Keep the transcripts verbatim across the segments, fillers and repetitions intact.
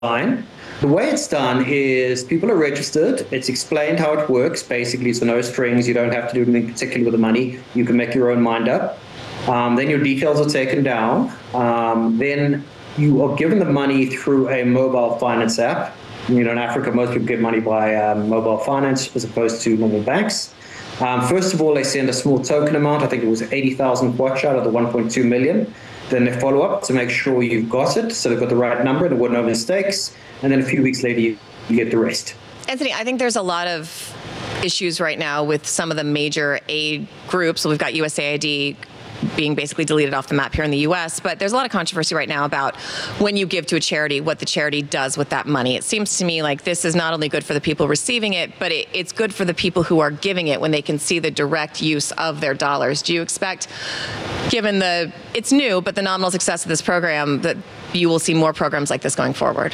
online. The way it's done is people are registered. It's explained how it works. Basically, so no strings. You don't have to do anything particular with the money. You can make your own mind up. Um, then your details are taken down. Um, then you are given the money through a mobile finance app. You know, in Africa, most people get money by um, mobile finance as opposed to normal banks. Um, first of all, they send a small token amount. I think it was eighty thousand kwacha out of the one point two million. Then they follow up to make sure you've got it, so they've got the right number, there were no mistakes. And then a few weeks later, you, you get the rest. Anthony, I think there's a lot of issues right now with some of the major aid groups. So we've got U S A I D being basically deleted off the map here in the U S, but there's a lot of controversy right now about when you give to a charity, what the charity does with that money. It seems to me like this is not only good for the people receiving it, but it, it's good for the people who are giving it when they can see the direct use of their dollars. Do you expect, given the, it's new, but the nominal success of this program, that you will see more programs like this going forward?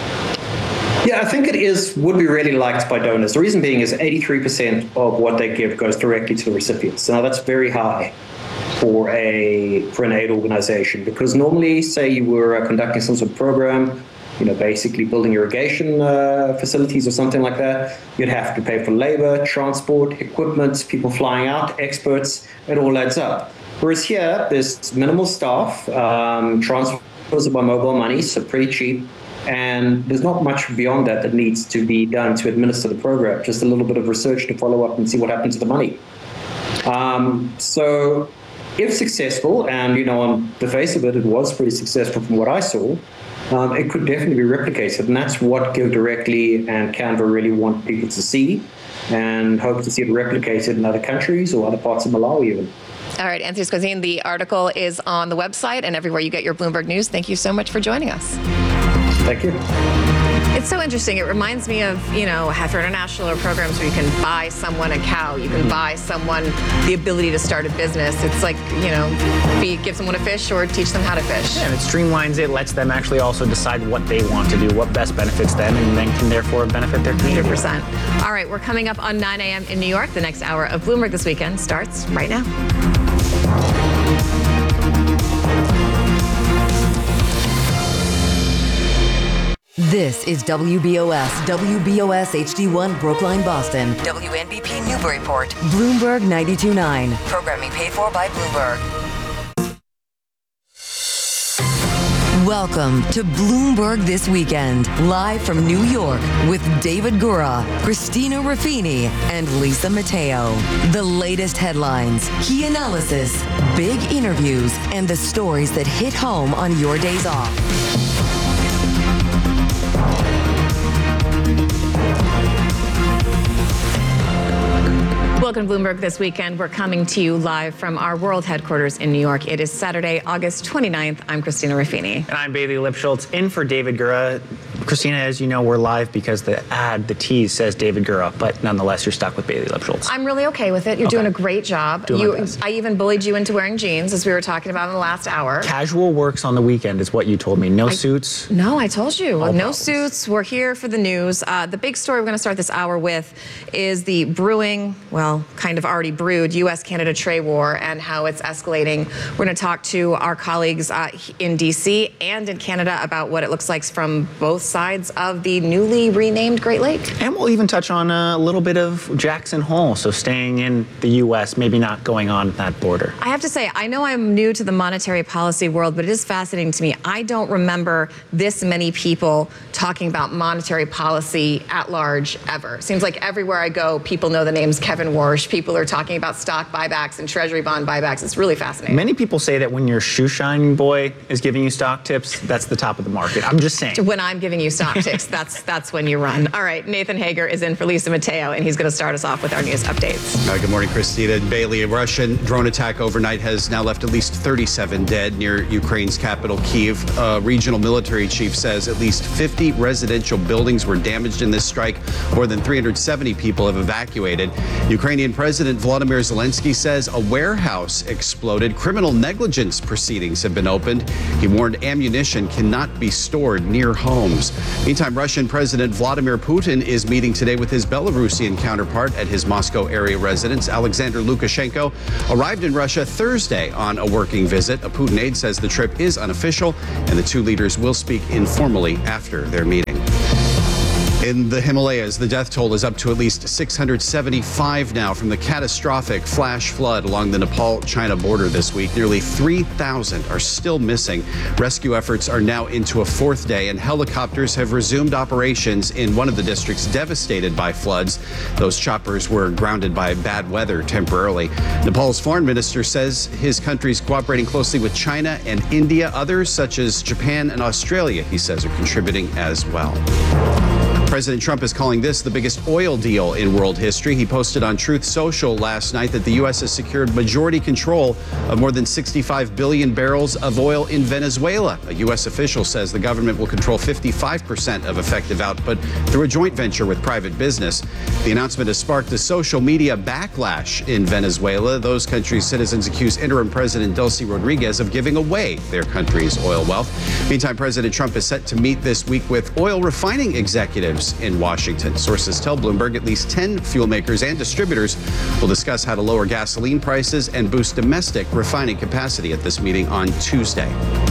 Yeah, I think it is would be really liked by donors. The reason being is eighty-three percent of what they give goes directly to the recipients. Now that's very high for a for an aid organization, because normally, say you were uh, conducting some sort of program, you know, basically building irrigation uh, facilities or something like that, you'd have to pay for labor, transport, equipment, people flying out, experts, it all adds up. Whereas here, there's minimal staff, um, transfers by mobile money, so pretty cheap, and there's not much beyond that that needs to be done to administer the program, just a little bit of research to follow up and see what happened to the money. Um, so if successful, and you know, on the face of it, it was pretty successful from what I saw, um, it could definitely be replicated. And that's what Give Directly and Canva really want people to see, and hope to see it replicated in other countries or other parts of Malawi even. All right, Anthony Skorzeny, the article is on the website and everywhere you get your Bloomberg News. Thank you so much for joining us. Thank you. It's so interesting. It reminds me of, you know, Heifer International or programs where you can buy someone a cow. You can buy someone the ability to start a business. It's like, you know, be, give someone a fish or teach them how to fish. Yeah, and it streamlines it, lets them actually also decide what they want to do, what best benefits them, and then can therefore benefit their community. one hundred percent. All right, we're coming up on nine a.m. in New York. The next hour of Bloomberg This Weekend starts right now. This is W B O S, W B O S H D one Brookline, Boston, W N B P Newburyport, Bloomberg ninety-two point nine. Programming paid for by Bloomberg. Welcome to Bloomberg This Weekend, live from New York with David Gura, Christina Ruffini, and Lisa Mateo. The latest headlines, key analysis, big interviews, and the stories that hit home on your days off. Welcome to Bloomberg This Weekend. We're coming to you live from our world headquarters in New York. It is Saturday, August twenty-ninth. I'm Christina Ruffini. And I'm Bailey Lipschultz, in for David Gura. Christina, as you know, we're live because the ad, the tease says David Gura, but nonetheless, you're stuck with Bailey Lipschultz. I'm really okay with it. You're okay. doing a great job. Doing you, my best. I even bullied you into wearing jeans, as we were talking about in the last hour. Casual works on the weekend is what you told me. No I, suits. No, I told you. All no problems. suits. We're here for the news. Uh, the big story we're going to start this hour with is the brewing, well, kind of already brewed U S Canada trade war and how it's escalating. We're going to talk to our colleagues uh, in D C and in Canada about what it looks like from both sides of the newly renamed Great Lake. And we'll even touch on a little bit of Jackson Hole, so staying in the U S, maybe not going on that border. I have to say, I know I'm new to the monetary policy world, but it is fascinating to me. I don't remember this many people talking about monetary policy at large ever. Seems like everywhere I go, people know the names Kevin Warsh. People are talking about stock buybacks and treasury bond buybacks. It's really fascinating. Many people say that when your shoe shining boy is giving you stock tips, that's the top of the market. I'm just saying. When I'm giving you stock tips, that's that's when you run. All right, Nathan Hager is in for Lisa Mateo, and he's going to start us off with our news updates. Uh, good morning, Christina and Bailey. A Russian drone attack overnight has now left at least thirty-seven dead near Ukraine's capital, Kyiv. A regional military chief says at least fifty residential buildings were damaged in this strike. More than three hundred seventy people have evacuated. Ukraine Ukrainian President Volodymyr Zelensky says a warehouse exploded. Criminal negligence proceedings have been opened. He warned ammunition cannot be stored near homes. Meantime, Russian President Vladimir Putin is meeting today with his Belarusian counterpart at his Moscow area residence. Alexander Lukashenko arrived in Russia Thursday on a working visit. A Putin aide says the trip is unofficial and the two leaders will speak informally after their meeting. In the Himalayas, the death toll is up to at least six hundred seventy-five now from the catastrophic flash flood along the Nepal-China border this week. Nearly three thousand are still missing. Rescue efforts are now into a fourth day, and helicopters have resumed operations in one of the districts devastated by floods. Those choppers were grounded by bad weather temporarily. Nepal's foreign minister says his country is cooperating closely with China and India. Others, such as Japan and Australia, he says, are contributing as well. President Trump is calling this the biggest oil deal in world history. He posted on Truth Social last night that the U S has secured majority control of more than sixty-five billion barrels of oil in Venezuela. A U S official says the government will control fifty-five percent of effective output through a joint venture with private business. The announcement has sparked a social media backlash in Venezuela. Those countries' citizens accuse interim President Delcy Rodriguez of giving away their country's oil wealth. Meantime, President Trump is set to meet this week with oil refining executives in Washington. Sources tell Bloomberg at least ten fuel makers and distributors will discuss how to lower gasoline prices and boost domestic refining capacity at this meeting on Tuesday.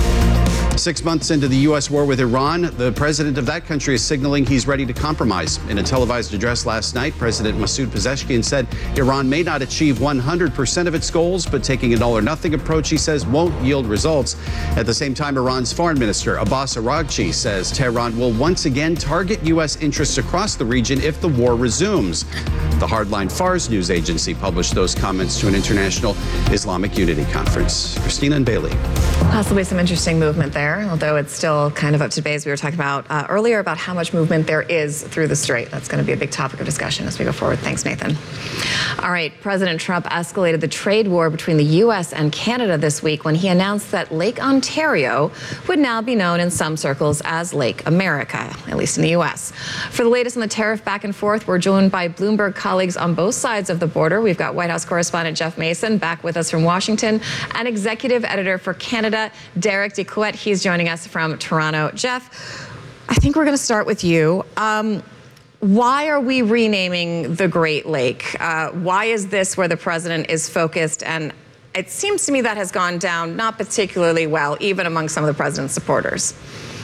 Six months into the U S war with Iran, the president of that country is signaling he's ready to compromise. In a televised address last night, President Masoud Pezeshkian said Iran may not achieve one hundred percent of its goals, but taking an all-or-nothing approach, he says, won't yield results. At the same time, Iran's foreign minister, Abbas Araghchi, says Tehran will once again target U S interests across the region if the war resumes. The hardline Fars news agency published those comments to an international Islamic Unity conference. Christina and Bailey. Possibly some interesting movement there, although it's still kind of up to debate, as we were talking about uh, earlier, about how much movement there is through the strait. That's going to be a big topic of discussion as we go forward. Thanks, Nathan. All right, President Trump escalated the trade war between the U S and Canada this week when he announced that Lake Ontario would now be known in some circles as Lake America, at least in the U S. For the latest on the tariff back and forth, we're joined by Bloomberg colleagues on both sides of the border. We've got White House correspondent Jeff Mason back with us from Washington and executive editor for Canada, Derek DeCouette. He's joining us from Toronto. Jeff, I think we're going to start with you. Um, why are we renaming the Great Lake? Uh, why is this where the president is focused? And it seems to me that has gone down not particularly well, even among some of the president's supporters.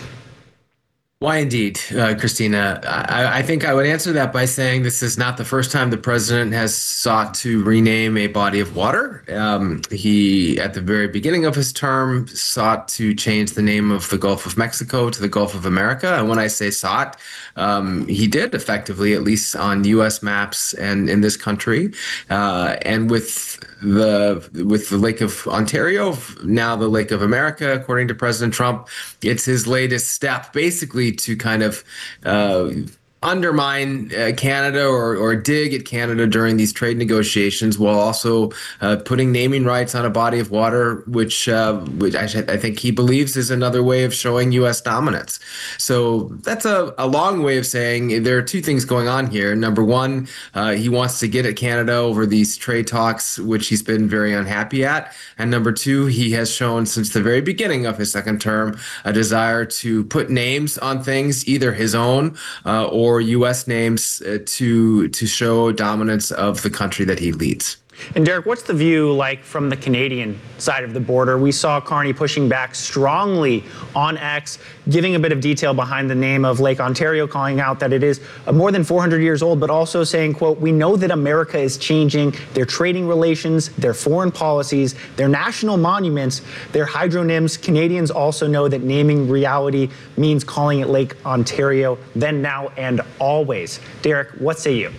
Why indeed, uh, Christina? I, I think I would answer that by saying this is not the first time the president has sought to rename a body of water. Um, he, at the very beginning of his term, sought to change the name of the Gulf of Mexico to the Gulf of America. And when I say sought, um, he did effectively, at least on U S maps and in this country. Uh, and with the with the Lake of Ontario, now the Lake of America, according to President Trump, it's his latest step, basically, to kind of uh, undermine uh, Canada or, or dig at Canada during these trade negotiations, while also uh, putting naming rights on a body of water, which, uh, which I, I think he believes is another way of showing U S dominance. So that's a, a long way of saying there are two things going on here. Number one, uh, he wants to get at Canada over these trade talks, which he's been very unhappy at. And number two, he has shown since the very beginning of his second term a desire to put names on things, either his own uh, or or U S names uh, to to show dominance of the country that he leads. And Derek, what's the view like from the Canadian side of the border? We saw Carney pushing back strongly on X, giving a bit of detail behind the name of Lake Ontario, calling out that it is more than four hundred years old, but also saying, quote, we know that America is changing their trading relations, their foreign policies, their national monuments, their hydronyms. Canadians also know that naming reality means calling it Lake Ontario, then, now, and always. Derek, what say you?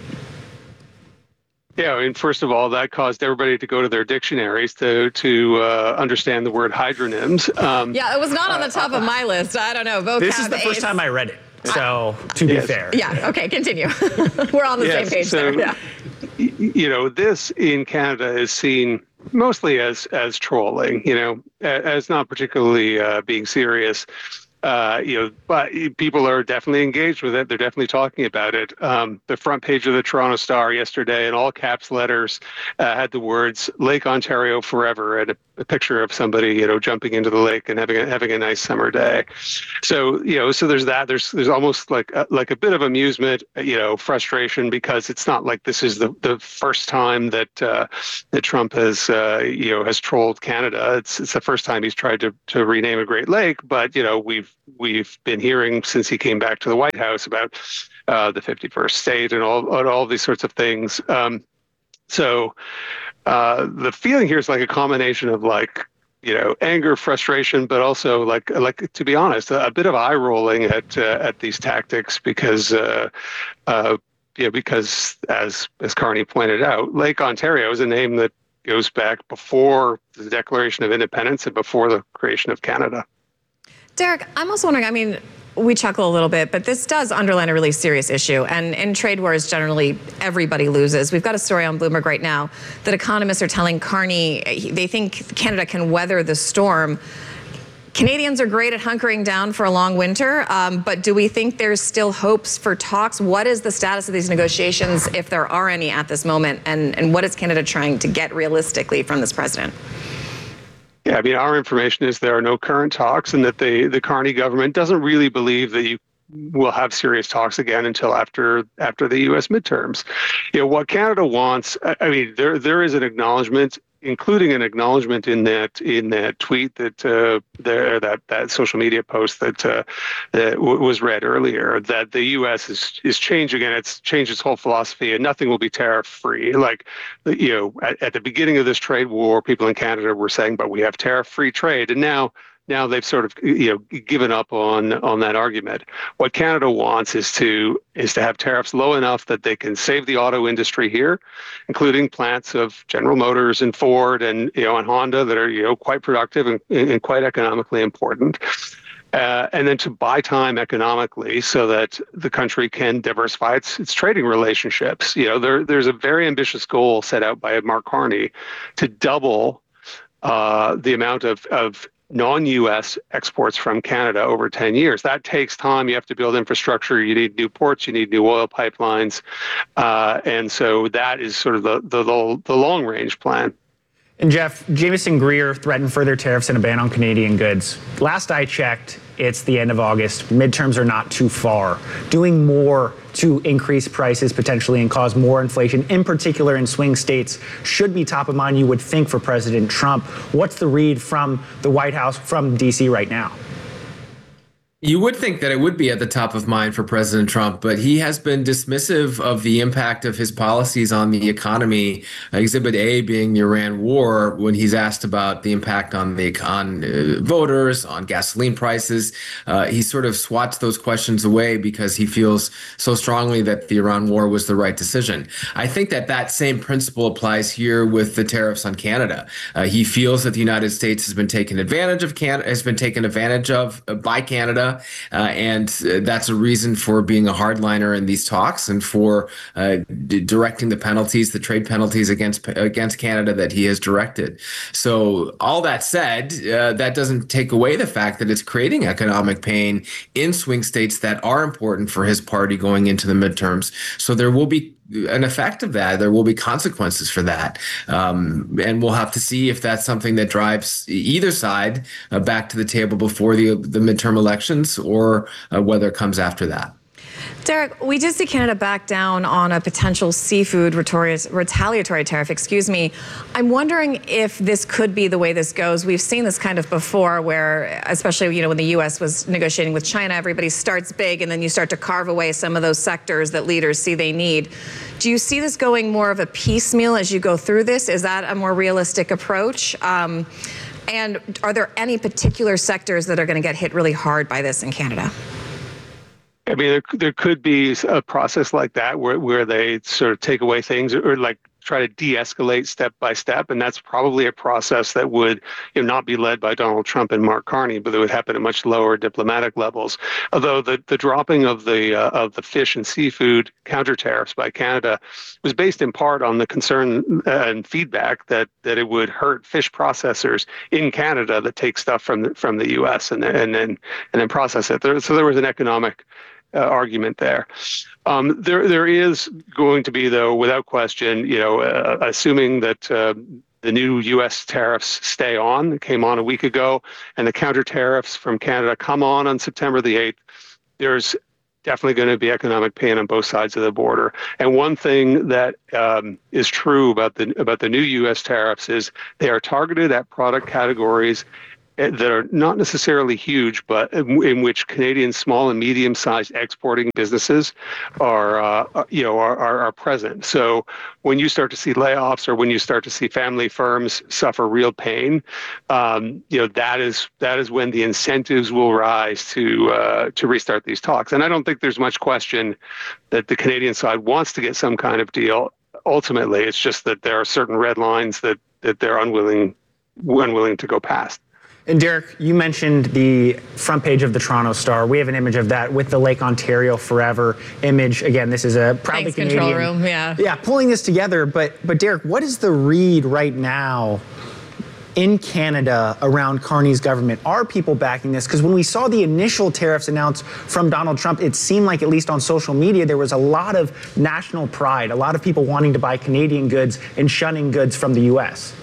Yeah, and first of all, that caused everybody to go to their dictionaries to to uh, understand the word hydronyms. Um, yeah, it was not on the top uh, of my list. I don't know. Vocab this is the ace. first time I read it, so to be yes. fair. Yeah, okay, continue. We're on the yes, same page so, there. Yeah. You know, this in Canada is seen mostly as as trolling, you know, as not particularly uh, being serious. Uh, you know, but people are definitely engaged with it. They're definitely talking about it. Um, the front page of the Toronto Star yesterday, in all caps letters, uh, had the words "Lake Ontario Forever" and a, a picture of somebody, you know, jumping into the lake and having a, having a nice summer day. So, you know, so there's that. There's there's almost like a, like a bit of amusement, you know, frustration, because it's not like this is the, the first time that uh, that Trump has uh, you know has trolled Canada. It's it's the first time he's tried to to rename a Great Lake, but you know we've We've been hearing since he came back to the White House about uh, the fifty-first state and all and all these sorts of things. Um, so uh, the feeling here is like a combination of like you know anger, frustration, but also like like to be honest, a, a bit of eye rolling at uh, at these tactics because uh, uh, you know because as as Carney pointed out, Lake Ontario is a name that goes back before the Declaration of Independence and before the creation of Canada. Derek, I'm also wondering, I mean, we chuckle a little bit, but this does underline a really serious issue. And in trade wars, generally, everybody loses. We've got a story on Bloomberg right now that economists are telling Carney they think Canada can weather the storm. Canadians are great at hunkering down for a long winter, um, but do we think there's still hopes for talks? What is the status of these negotiations, if there are any at this moment? And, and what is Canada trying to get realistically from this president? Yeah, I mean, our information is there are no current talks, and that the the Carney government doesn't really believe that you will have serious talks again until after after the U S midterms. You know, what Canada wants, I mean, there there is an acknowledgement, including an acknowledgement in that in that tweet that uh, there that that social media post that uh, that w- was read earlier, that the U S is is changing, and it's changed its whole philosophy, and nothing will be tariff free. Like, you know, at, at the beginning of this trade war, people in Canada were saying, "But we have tariff free trade," and now. Now they've sort of you know given up on on that argument. What Canada wants is to is to have tariffs low enough that they can save the auto industry here, including plants of General Motors and Ford and you know and Honda that are you know quite productive and, and quite economically important. Uh, and then to buy time economically so that the country can diversify its, its trading relationships. You know, there there's a very ambitious goal set out by Mark Carney to double uh, the amount of of non-U S exports from Canada over ten years. That takes time. You have to build infrastructure. You need new ports. You need new oil pipelines. Uh, and so that is sort of the, the, the long-range plan. And Jeff, Jameson Greer threatened further tariffs and a ban on Canadian goods. Last I checked, it's the end of August. Midterms are not too far. Doing more to increase prices potentially and cause more inflation, in particular in swing states, should be top of mind, you would think, for President Trump. What's the read from the White House, from D C right now? You would think that it would be at the top of mind for President Trump, but he has been dismissive of the impact of his policies on the economy, Exhibit A being the Iran war, when he's asked about the impact on the on uh, voters, on gasoline prices. Uh, he sort of swats those questions away because he feels so strongly that the Iran war was the right decision. I think that that same principle applies here with the tariffs on Canada. Uh, he feels that the United States has been taken advantage of, Canada, has been taken advantage of uh, by Canada. Uh, and uh, that's a reason for being a hardliner in these talks and for uh, d- directing the penalties, the trade penalties against against Canada that he has directed. So all that said, uh, that doesn't take away the fact that it's creating economic pain in swing states that are important for his party going into the midterms. So there will be an effect of that. There will be consequences for that. Um, and we'll have to see if that's something that drives either side uh, back to the table before the, the midterm elections or uh, whether it comes after that. Derek, we did see Canada back down on a potential seafood retaliatory tariff, excuse me. I'm wondering if this could be the way this goes. We've seen this kind of before where, especially, you know, when the U S was negotiating with China, everybody starts big and then you start to carve away some of those sectors that leaders see they need. Do you see this going more of a piecemeal as you go through this? Is that a more realistic approach? Um, and are there any particular sectors that are going to get hit really hard by this in Canada? I mean, there, there could be a process like that where, where they sort of take away things, or like try to de-escalate step by step, and that's probably a process that would, you know, not be led by Donald Trump and Mark Carney, but it would happen at much lower diplomatic levels. Although the, the dropping of the uh, of the fish and seafood counter tariffs by Canada was based in part on the concern and feedback that that it would hurt fish processors in Canada that take stuff from the, from the U S and and then and then process it. There, so there was an economic Uh, argument there. Um, there, there is going to be, though, without question, you know, uh, assuming that uh, the new U S tariffs stay on, came on a week ago, and the counter tariffs from Canada come on on September the eighth, there's definitely going to be economic pain on both sides of the border. And one thing that um, is true about the about the new U S tariffs is they are targeted at product categories that are not necessarily huge, but in, in which Canadian small and medium-sized exporting businesses are, uh, you know, are, are, are present. So when you start to see layoffs, or when you start to see family firms suffer real pain, um, you know, that is that is when the incentives will rise to uh, to restart these talks. And I don't think there's much question that the Canadian side wants to get some kind of deal. Ultimately, it's just that there are certain red lines that that they're unwilling unwilling to go past. And Derek, you mentioned the front page of the Toronto Star. We have an image of that with the Lake Ontario Forever image. Again, this is a proudly Thanks, Canadian. control room, yeah. Yeah, pulling this together. But, but Derek, what is the read right now in Canada around Carney's government? Are people backing this? Because when we saw the initial tariffs announced from Donald Trump, it seemed like, at least on social media, there was a lot of national pride, a lot of people wanting to buy Canadian goods and shunning goods from the U S.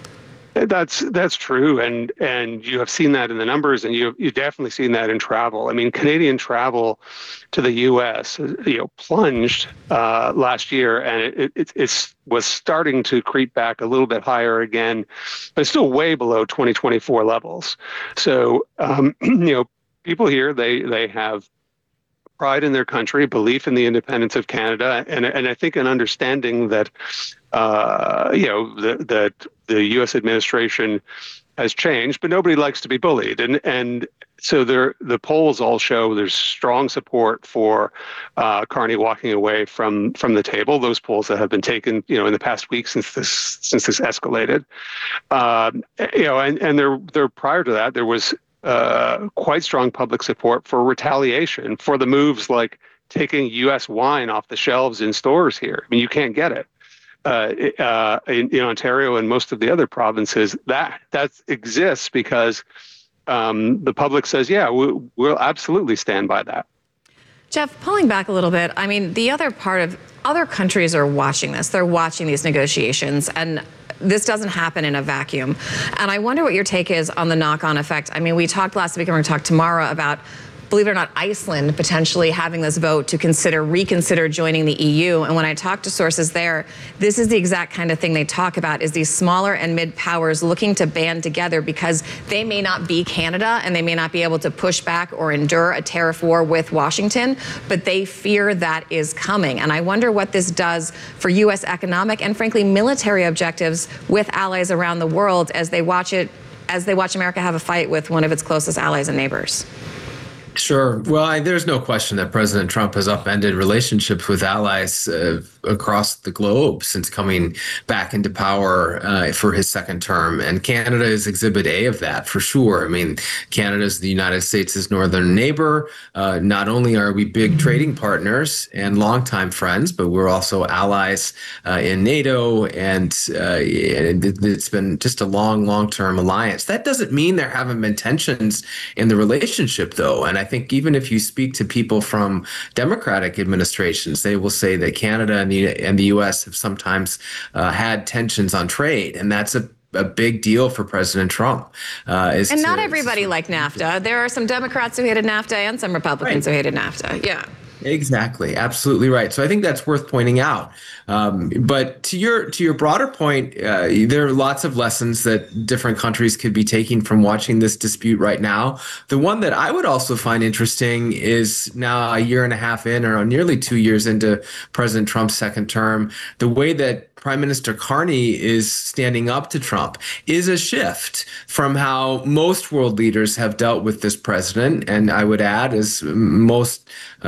That's that's true, and and you have seen that in the numbers, and you you definitely seen that in travel. I mean, Canadian travel to the U S, you know, plunged uh, last year, and it, it it's was starting to creep back a little bit higher again, but it's still way below twenty twenty-four levels. So um, you know, people here, they they have pride in their country, belief in the independence of Canada, and and I think an understanding that uh, you know that that the U S administration has changed, but nobody likes to be bullied, and and so there the polls all show there's strong support for uh, Carney walking away from from the table. Those polls that have been taken, you know, in the past week since this since this escalated, um, you know, and and there there prior to that there was uh, quite strong public support for retaliation for the moves like taking U S wine off the shelves in stores here. I mean, you can't get it. Uh, uh, in, in Ontario and most of the other provinces, that that exists because um, the public says, yeah, we, we'll absolutely stand by that. Jeff, pulling back a little bit, I mean, the other part of other countries are watching this. They're watching these negotiations, and this doesn't happen in a vacuum. And I wonder what your take is on the knock-on effect. I mean, we talked last week, and we're going to talk tomorrow about, believe it or not, Iceland potentially having this vote to consider, reconsider joining the E U. And when I talk to sources there, this is the exact kind of thing they talk about, is these smaller and mid powers looking to band together because they may not be Canada and they may not be able to push back or endure a tariff war with Washington, but they fear that is coming. And I wonder what this does for U S economic and frankly military objectives with allies around the world as they watch it, as they watch America have a fight with one of its closest allies and neighbors. Sure. Well, I, there's no question that President Trump has upended relationships with allies uh, across the globe since coming back into power uh, for his second term. And Canada is exhibit A of that, for sure. I mean, Canada is the United States' northern neighbor. Uh, not only are we big trading partners and longtime friends, but we're also allies uh, in NATO. And uh, it's been just a long, long-term alliance. That doesn't mean there haven't been tensions in the relationship, though. And I I think even if you speak to people from Democratic administrations, they will say that Canada and the and the U S have sometimes uh, had tensions on trade, and that's a a big deal for President Trump. Uh, is and to, not everybody liked NAFTA. There are some Democrats who hated NAFTA and some Republicans right. who hated NAFTA. Yeah. Exactly, absolutely right. So I think that's worth pointing out. Um, but to your to your broader point, uh, there are lots of lessons that different countries could be taking from watching this dispute right now. The one that I would also find interesting is now a year and a half in, or nearly two years into President Trump's second term, the way that Prime Minister Carney is standing up to Trump is a shift from how most world leaders have dealt with this president. And I would add, as most, uh, or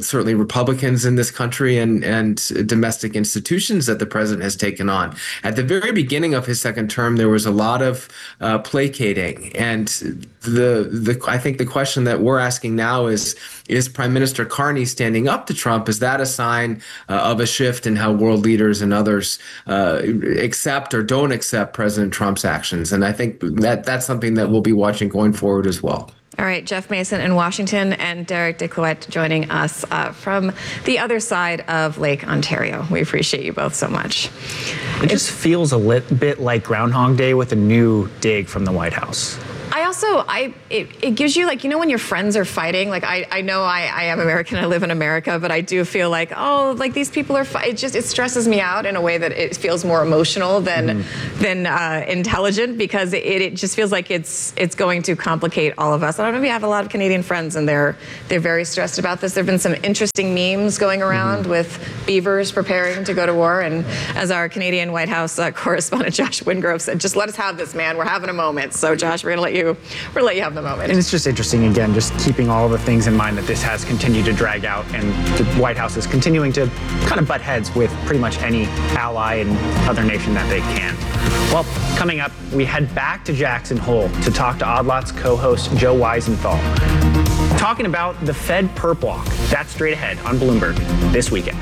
certainly Republicans in this country and, and domestic institutions that the president has taken on. At the very beginning of his second term, there was a lot of uh, placating. And the the I think the question that we're asking now is, is Prime Minister Carney standing up to Trump? Is that a sign uh, of a shift in how world leaders and others uh, accept or don't accept President Trump's actions? And I think that that's something that we'll be watching going forward as well. All right, Jeff Mason in Washington and Derek DeCloet joining us uh, from the other side of Lake Ontario. We appreciate you both so much. It just feels a lit bit like Groundhog Day with a new dig from the White House. I also, I it, it gives you, like, you know, when your friends are fighting, like, I, I know I, I am American, I live in America, but I do feel like, oh, like, these people are, fi- it just, it stresses me out in a way that it feels more emotional than mm. than uh, intelligent, because it, it just feels like it's it's going to complicate all of us. I don't know if you have a lot of Canadian friends, and they're they're very stressed about this. There have been some interesting memes going around mm. with beavers preparing to go to war, and as our Canadian White House uh, correspondent Josh Wingrove said, just let us have this, man, we're having a moment. So Josh, we're gonna let you We're gonna let you have the moment. And it's just interesting, again, just keeping all the things in mind that this has continued to drag out, and the White House is continuing to kind of butt heads with pretty much any ally and other nation that they can. Well, coming up, we head back to Jackson Hole to talk to Odd Lots co-host Joe Weisenthal, talking about the Fed perp walk. That's straight ahead on Bloomberg this weekend.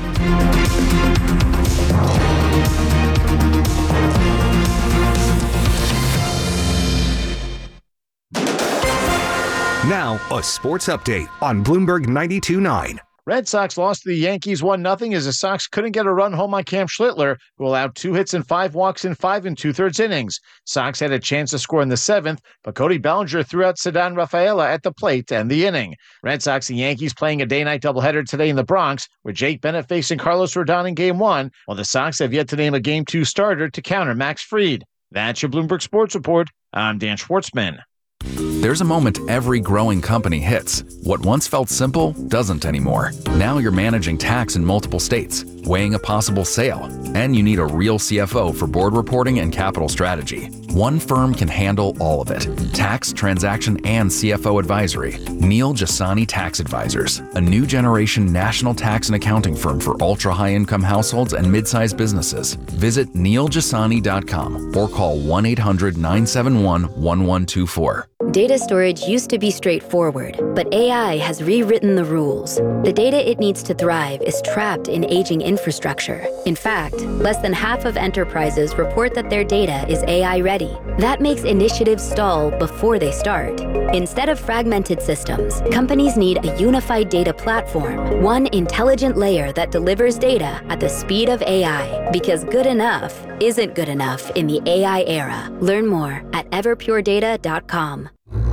Now, a sports update on Bloomberg ninety-two point nine. Red Sox lost to the Yankees one nothing as the Sox couldn't get a run home on Cam Schlittler, who allowed two hits and five walks in five and two-thirds innings. Sox had a chance to score in the seventh, but Cody Bellinger threw out Ceddanne Rafaela at the plate to end the inning. Red Sox and Yankees playing a day-night doubleheader today in the Bronx, with Jake Bennett facing Carlos Rodon in Game one, while the Sox have yet to name a Game two starter to counter Max Fried. That's your Bloomberg Sports Report. I'm Dan Schwartzman. There's a moment every growing company hits. What once felt simple doesn't anymore. Now you're managing tax in multiple states, weighing a possible sale, and you need a real C F O for board reporting and capital strategy. One firm can handle all of it: tax, transaction, and C F O advisory. Neil Jasani Tax Advisors, a new generation national tax and accounting firm for ultra-high income households and mid-sized businesses. Visit neil jasani dot com or call one eight hundred nine seven one one one two four. Data storage used to be straightforward, but A I has rewritten the rules. The data it needs to thrive is trapped in aging infrastructure. In fact, less than half of enterprises report that their data is A I ready. That makes initiatives stall before they start. Instead of fragmented systems, companies need a unified data platform, one intelligent layer that delivers data at the speed of A I, because good enough isn't good enough in the A I era. Learn more at everpure data dot com.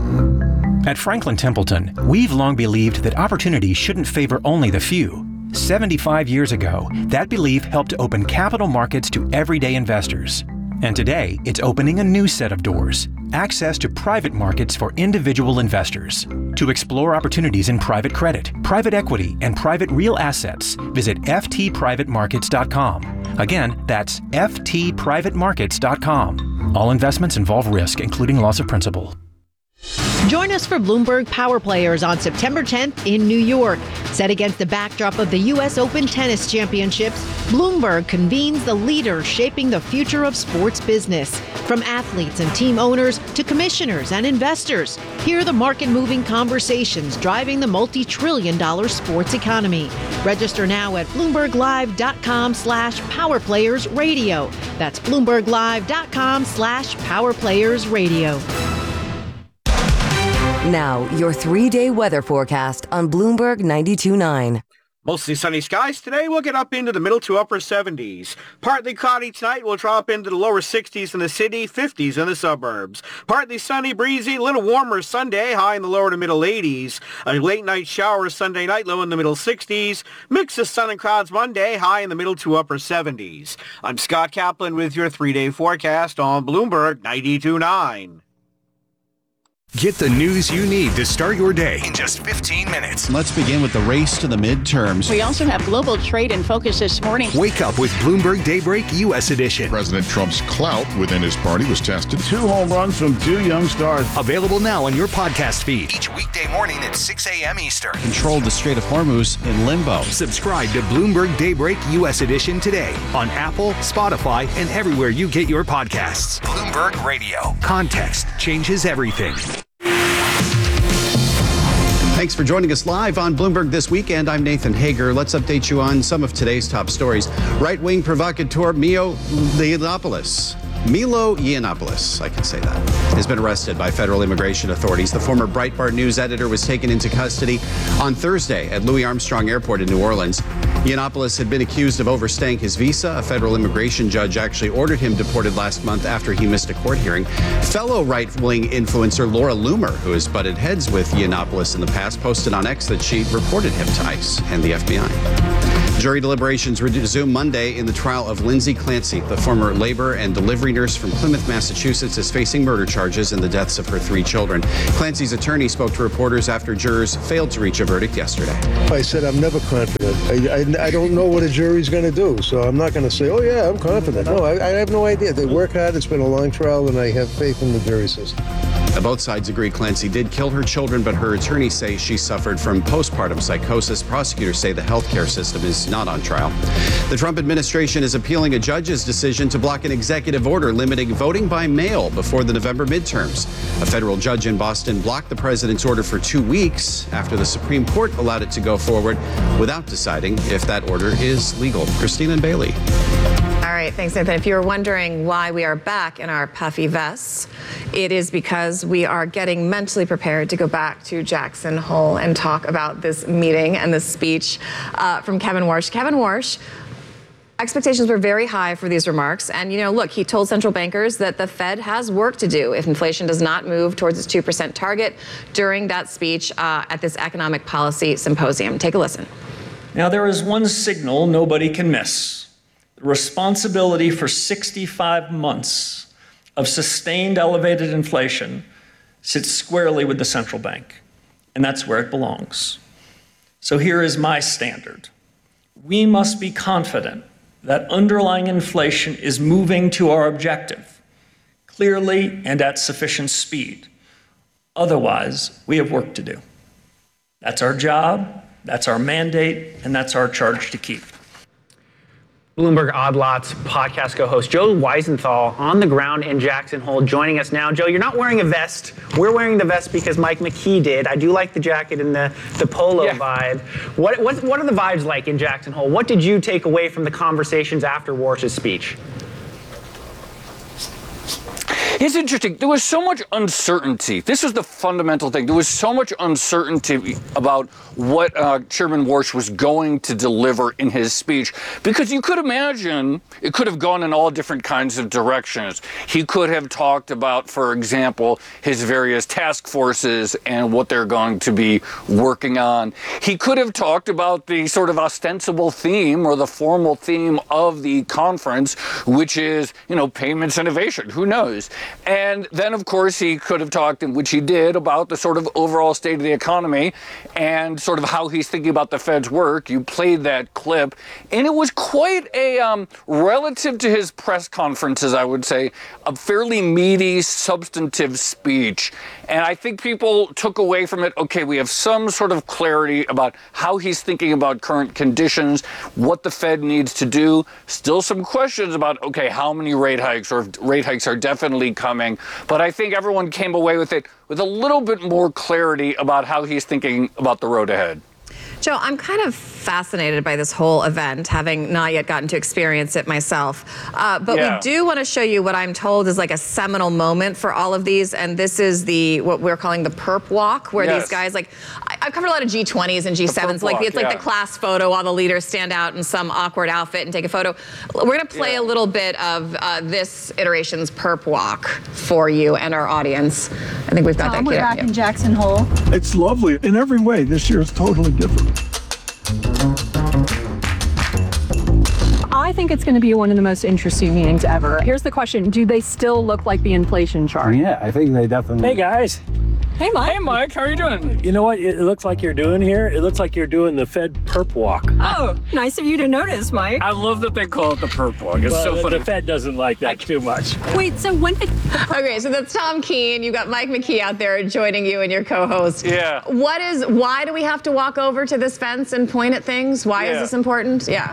At Franklin Templeton, we've long believed that opportunity shouldn't favor only the few. seventy-five years ago, that belief helped open capital markets to everyday investors. And today, it's opening a new set of doors: access to private markets for individual investors. To explore opportunities in private credit, private equity, and private real assets, visit f t private markets dot com. Again, that's f t private markets dot com. All investments involve risk, including loss of principal. Join us for Bloomberg Power Players on September tenth in New York. Set against the backdrop of the U S Open Tennis Championships, Bloomberg convenes the leaders shaping the future of sports business. From athletes and team owners to commissioners and investors, hear the market-moving conversations driving the multi-trillion dollar sports economy. Register now at bloomberg live dot com slash power players radio. That's bloomberg live dot com slash power players radio. Now, your three-day weather forecast on Bloomberg ninety-two point nine. Mostly sunny skies today. We'll get up into the middle to upper seventies. Partly cloudy tonight. We'll drop into the lower sixties in the city, fifties in the suburbs. Partly sunny, breezy, a little warmer Sunday, high in the lower to middle eighties. A late night shower Sunday night, low in the middle sixties. Mix of sun and clouds Monday, high in the middle to upper seventies. I'm Scott Kaplan with your three-day forecast on Bloomberg ninety-two point nine. Get the news you need to start your day in just fifteen minutes. Let's begin with the race to the midterms. We also have global trade in focus this morning. Wake up with Bloomberg Daybreak U S Edition. President Trump's clout within his party was tested. Two home runs from two young stars. Available now on your podcast feed each weekday morning at six a.m. Eastern. Controlled the Strait of Hormuz in limbo. Subscribe to Bloomberg Daybreak U S Edition today on Apple, Spotify, and everywhere you get your podcasts. Bloomberg Radio. Context changes everything. Thanks for joining us live on Bloomberg This Weekend. I'm Nathan Hager. Let's update you on some of today's top stories. Right-wing provocateur Milo Yiannopoulos. Milo Yiannopoulos, I can say that, has been arrested by federal immigration authorities. The former Breitbart News editor was taken into custody on Thursday at Louis Armstrong Airport in New Orleans. Yiannopoulos had been accused of overstaying his visa. A federal immigration judge actually ordered him deported last month after he missed a court hearing. Fellow right-wing influencer Laura Loomer, who has butted heads with Yiannopoulos in the past, posted on X that she reported him to ICE and the F B I. Jury deliberations resume Monday in the trial of Lindsay Clancy. The former labor and delivery nurse from Plymouth, Massachusetts, is facing murder charges in the deaths of her three children. Clancy's attorney spoke to reporters after jurors failed to reach a verdict yesterday. I said I'm never confident. I, I, I don't know what a jury's going to do, so I'm not going to say, oh, yeah, I'm confident. No, I, I have no idea. They work hard. It's been a long trial, and I have faith in the jury system. Both sides agree Clancy did kill her children, but her attorneys say she suffered from postpartum psychosis. Prosecutors say the healthcare system is not on trial. The Trump administration is appealing a judge's decision to block an executive order limiting voting by mail before the November midterms. A federal judge in Boston blocked the president's order for two weeks after the Supreme Court allowed it to go forward without deciding if that order is legal. Christina and Bailey. All right, thanks, Nathan. If you're wondering why we are back in our puffy vests, it is because we are getting mentally prepared to go back to Jackson Hole and talk about this meeting and this speech uh, from Kevin Warsh. Kevin Warsh, expectations were very high for these remarks. And, you know, look, he told central bankers that the Fed has work to do if inflation does not move towards its two percent target during that speech uh, at this economic policy symposium. Take a listen. Now, there is one signal nobody can miss. The responsibility for sixty-five months of sustained elevated inflation sits squarely with the central bank, and that's where it belongs. So here is my standard. We must be confident that underlying inflation is moving to our objective, clearly and at sufficient speed. Otherwise, we have work to do. That's our job, that's our mandate, and that's our charge to keep. Bloomberg Odd Lots podcast co-host Joe Weisenthal on the ground in Jackson Hole joining us now. Joe, you're not wearing a vest. We're wearing the vest because Mike McKee did. I do like the jacket and the, the polo yeah. vibe. What, what, what are the vibes like in Jackson Hole? What did you take away from the conversations after Warsh's speech? It's interesting. There was so much uncertainty. This was the fundamental thing. There was so much uncertainty about what uh, Chairman Warsh was going to deliver in his speech, because you could imagine it could have gone in all different kinds of directions. He could have talked about, for example, his various task forces and what they're going to be working on. He could have talked about the sort of ostensible theme or the formal theme of the conference, which is, you know, payments innovation. Who knows? And then, of course, he could have talked, which he did, about the sort of overall state of the economy and sort of how he's thinking about the Fed's work. You played that clip, and it was quite a, um, relative to his press conferences, I would say, a fairly meaty, substantive speech. And I think people took away from it, okay, we have some sort of clarity about how he's thinking about current conditions, what the Fed needs to do. Still some questions about, okay, how many rate hikes or rate hikes are definitely coming. But I think everyone came away with it with a little bit more clarity about how he's thinking about the road ahead. Joe, I'm kind of fascinated by this whole event, having not yet gotten to experience it myself. Uh, but yeah. we do want to show you what I'm told is like a seminal moment for all of these. And this is the what we're calling the perp walk, where yes. these guys, like, I, I've covered a lot of G twenties and G sevens. Like, walk, it's like yeah. the class photo, all the leaders stand out in some awkward outfit and take a photo. We're going to play yeah. a little bit of uh, this iteration's perp walk for you and our audience. I think we've got Tom, that. We're back in Jackson Hole. It's lovely in every way. This year is totally different. I think it's going to be one of the most interesting meetings ever. Here's the question. Do they still look like the inflation chart? Yeah, I think they definitely... Hey, guys. Hey, Mike. Hey, Mike. How are you doing? You know what it looks like you're doing here? It looks like you're doing the Fed perp walk. Oh, nice of you to notice, Mike. I love that they call it the perp walk. It's Well, so the- funny. The Fed doesn't like that too much. Wait, so when did... Okay, so that's Tom Keene. You've got Mike McKee out there joining you and your co-host. Yeah. What is, why do we have to walk over to this fence and point at things? Why Yeah. is this important? Yeah.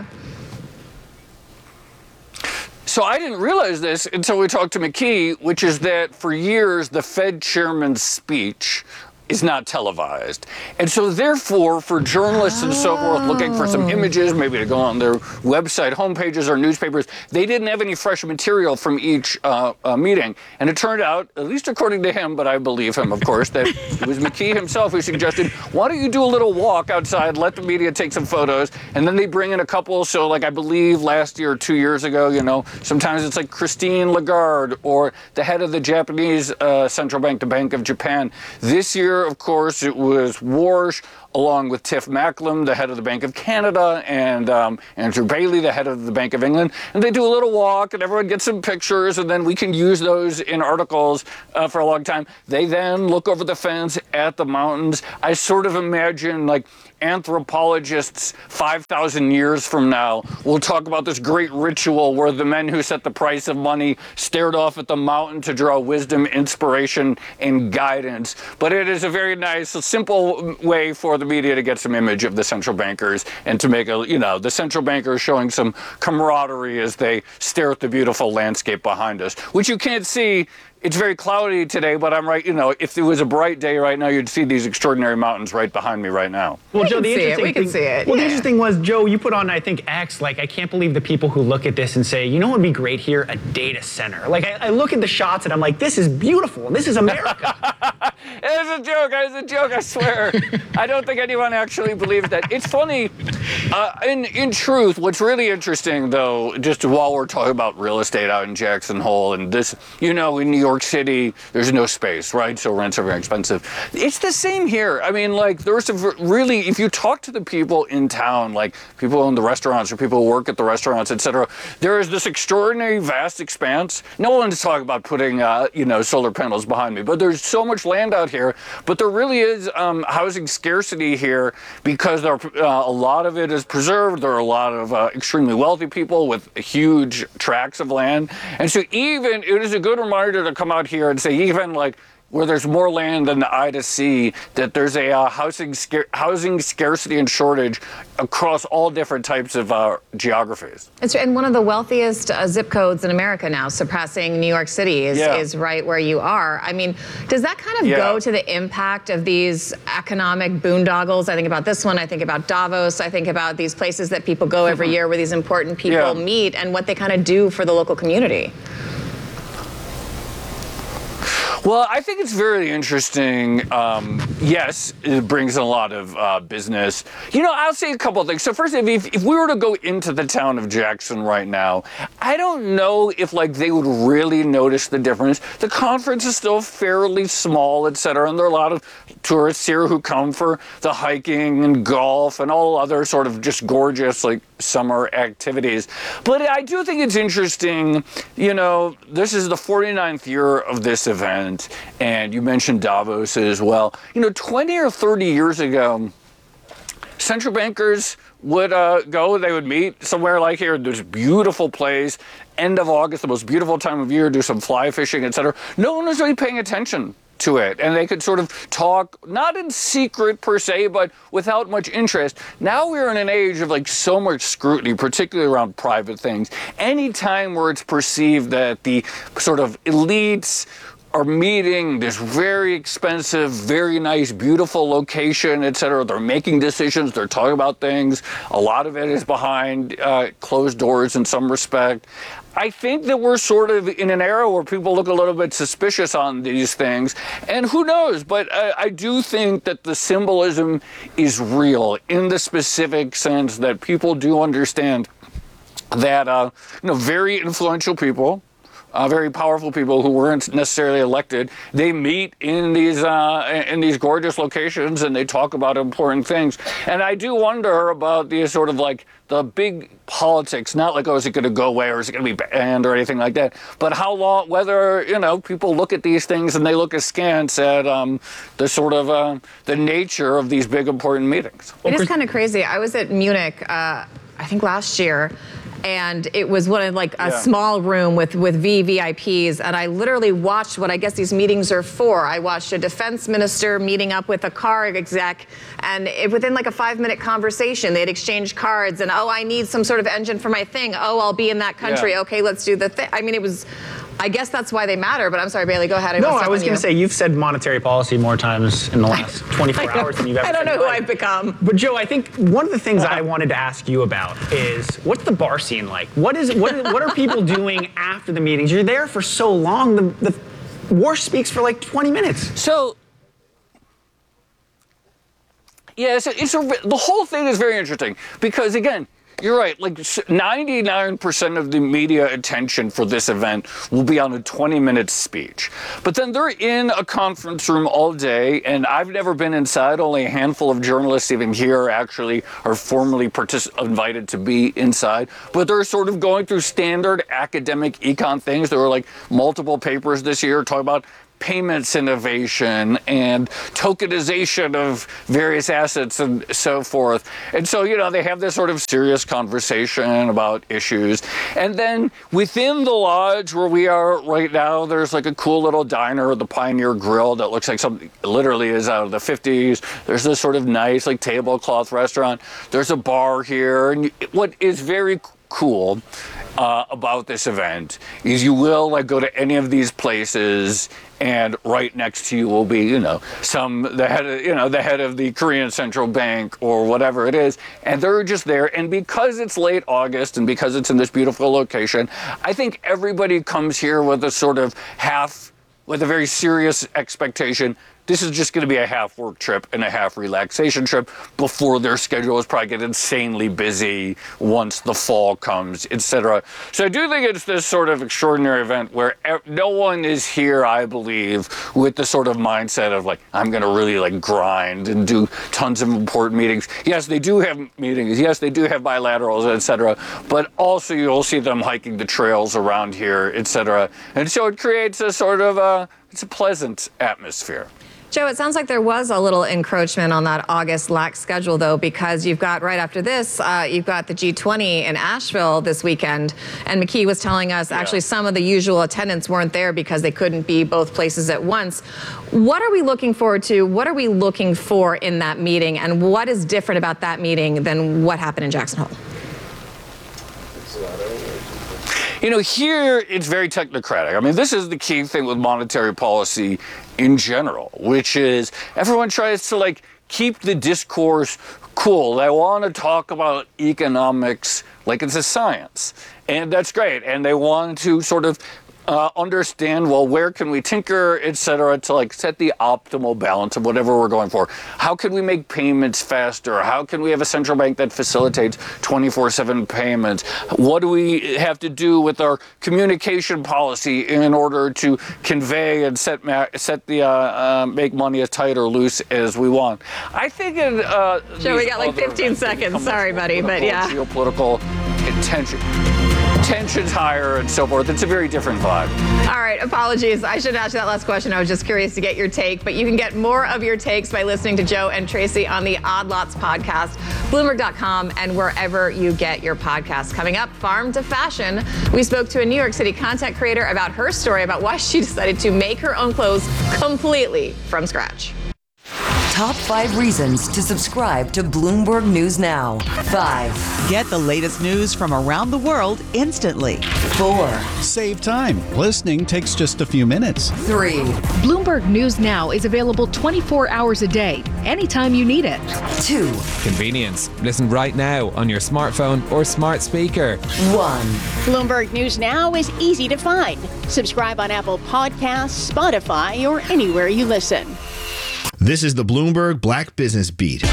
So I didn't realize this until we talked to McKee, which is that for years, the Fed chairman's speech is not televised. And so therefore, for journalists and so forth looking for some images, maybe to go on their website homepages or newspapers, they didn't have any fresh material from each uh, uh, meeting. And it turned out, at least according to him, but I believe him, of course, that it was McKee himself who suggested, why don't you do a little walk outside, let the media take some photos, and then they bring in a couple. So like I believe last year or two years ago, you know, sometimes it's like Christine Lagarde or the head of the Japanese uh, central bank, the Bank of Japan. This year, of course, it was Warsh, along with Tiff Macklem, the head of the Bank of Canada, and um, Andrew Bailey, the head of the Bank of England. And they do a little walk, and everyone gets some pictures, and then we can use those in articles uh, for a long time. They then look over the fence at the mountains. I sort of imagine, like, anthropologists five thousand years from now will talk about this great ritual where the men who set the price of money stared off at the mountain to draw wisdom, inspiration, and guidance. But it is a very nice, simple way for the media to get some image of the central bankers and to make a, you know, the central bankers showing some camaraderie as they stare at the beautiful landscape behind us, which you can't see. It's very cloudy today, but I'm right. You know, if it was a bright day right now, you'd see these extraordinary mountains right behind me right now. Well, We Joe, can the see it. interesting We can thing, see it. Well, the Yeah. interesting was, Joe, you put on, I think, X, like, I can't believe the people who look at this and say, you know what would be great here? A data center. Like, I, I look at the shots and I'm like, this is beautiful. This is America. It's a joke. It's a joke. I swear. I don't think anyone actually believes that. It's funny. Uh, in in truth, what's really interesting, though, just while we're talking about real estate out in Jackson Hole and this, you know, in New York City, there's no space, right? So rents are very expensive. It's the same here. I mean, like, there's a really, if you talk to the people in town, like people in the restaurants or people who work at the restaurants, et cetera, there is this extraordinary vast expanse. No one's talking about putting, uh, you know, solar panels behind me, but there's so much land out here. But there really is um, housing scarcity here because there are, uh, a lot of it is preserved. There are a lot of uh, extremely wealthy people with huge tracts of land. And so even, it is a good reminder to come out here and say, even like where there's more land than the eye to see, that there's a uh, housing scar- housing scarcity and shortage across all different types of uh, geographies. It's, and one of the wealthiest uh, zip codes in America now, surpassing New York City, is, Yeah. is right where you are. I mean, does that kind of Yeah. go to the impact of these economic boondoggles? I think about this one, I think about Davos, I think about these places that people go every year where these important people Yeah. meet and what they kind of do for the local community. Well, I think it's very interesting. Um, yes, it brings a lot of uh, business. You know, I'll say a couple of things. So first, if, if we were to go into the town of Jackson right now, I don't know if like they would really notice the difference. The conference is still fairly small, et cetera, and there are a lot of tourists here who come for the hiking and golf and all other sort of just gorgeous like summer activities. But I do think it's interesting, you know, this is the forty-ninth year of this event. And you mentioned Davos as well. You know, twenty or thirty years ago, central bankers would uh, go, they would meet somewhere like here, this beautiful place, end of August, the most beautiful time of year, do some fly fishing, et cetera. No one was really paying attention to it. And they could sort of talk, not in secret per se, but without much interest. Now we're in an age of like so much scrutiny, particularly around private things. Any time where it's perceived that the sort of elites are meeting this very expensive, very nice, beautiful location, et cetera. They're making decisions. They're talking about things. A lot of it is behind uh, closed doors in some respect. I think that we're sort of in an era where people look a little bit suspicious on these things. And who knows? But I, I do think that the symbolism is real in the specific sense that people do understand that, uh, you know, very influential people, uh, very powerful people who weren't necessarily elected. They meet in these uh, in these gorgeous locations and they talk about important things. And I do wonder about the sort of like the big politics, not like, oh, is it going to go away or is it going to be banned or anything like that, but how long, whether, you know, people look at these things and they look askance at um, the sort of uh, the nature of these big important meetings. It is kind of crazy. I was at Munich, uh, I think last year, and it was one of like a Yeah. small room with with V V I Ps, and I literally watched what I guess these meetings are for. I watched a defense minister meeting up with a car exec, and it, within like a five minute conversation, they'd exchange cards, and oh, I need some sort of engine for my thing. Oh, I'll be in that country. Yeah. Okay, let's do the thing. I mean, it was. I guess that's why they matter, but I'm sorry, Bailey, go ahead. No, must I step was on going to you. say, you've said monetary policy more times in the last twenty-four I hours than you've ever I don't said know in who your life. I've become. But Joe, I think one of the things I wanted to ask you about is, what's the bar scene like? What is what, what are people doing after the meetings? You're there for so long. The, the war speaks for like twenty minutes. So, yeah, it's, a, it's a, the whole thing is very interesting because, again, you're right, like ninety-nine percent of the media attention for this event will be on a twenty minute speech. But then they're in a conference room all day, and I've never been inside. Only a handful of journalists even here actually are formally partic- invited to be inside. But they're sort of going through standard academic econ things. There were like multiple papers this year talking about payments innovation and tokenization of various assets and so forth. And so, you know, they have this sort of serious conversation about issues. And then within the lodge where we are right now, there's like a cool little diner, the Pioneer Grill, that looks like something literally is out of the fifties. There's this sort of nice like tablecloth restaurant. There's a bar here. And what is very cool uh, about this event is you will like go to any of these places and right next to you will be, you know, some the head of, you know, the head of the Korean Central Bank or whatever it is, and they're just there. And because it's late August and because it's in this beautiful location, I think everybody comes here with a sort of half, with a very serious expectation. This is just going to be a half work trip and a half relaxation trip before their schedule is probably get insanely busy once the fall comes, et cetera. So I do think it's this sort of extraordinary event where no one is here, I believe, with the sort of mindset of like, I'm going to really like grind and do tons of important meetings. Yes, they do have meetings. Yes, they do have bilaterals, et cetera. But also you'll see them hiking the trails around here, et cetera. And so it creates a sort of a, it's a pleasant atmosphere. Joe, it sounds like there was a little encroachment on that August lax schedule, though, because you've got right after this, uh, you've got the G twenty in Asheville this weekend. And McKee was telling us yeah. actually some of the usual attendants weren't there because they couldn't be both places at once. What are we looking forward to? What are we looking for in that meeting? And what is different about that meeting than what happened in Jackson Hole? You know, here it's very technocratic. I mean, this is the key thing with monetary policy in general, which is everyone tries to like keep the discourse cool. They want to talk about economics like it's a science, and that's great. And they want to sort of Uh, understand, well, where can we tinker, et cetera, to like set the optimal balance of whatever we're going for. How can we make payments faster? How can we have a central bank that facilitates twenty-four seven payments? What do we have to do with our communication policy in order to convey and set ma- set the uh, uh, make money as tight or loose as we want? I think in uh, Joe, we got like fifteen seconds. Sorry, buddy, but yeah. Geopolitical tension. Tensions higher and so forth. It's a very different vibe. All right, apologies. I should ask you that last question. I was just curious to get your take, but you can get more of your takes by listening to Joe and Tracy on the Odd Lots podcast, Bloomberg dot com, and wherever you get your podcasts. Coming up, Farm to Fashion. We spoke to a New York City content creator about her story about why she decided to make her own clothes completely from scratch. Top five reasons to subscribe to Bloomberg News Now. Five. Get the latest news from around the world instantly. Four. Save time. Listening takes just a few minutes. Three. Bloomberg News Now is available twenty-four hours a day, anytime you need it. Two. Convenience. Listen right now on your smartphone or smart speaker. One. Bloomberg News Now is easy to find. Subscribe on Apple Podcasts, Spotify, or anywhere you listen. This is the Bloomberg Black Business Beat.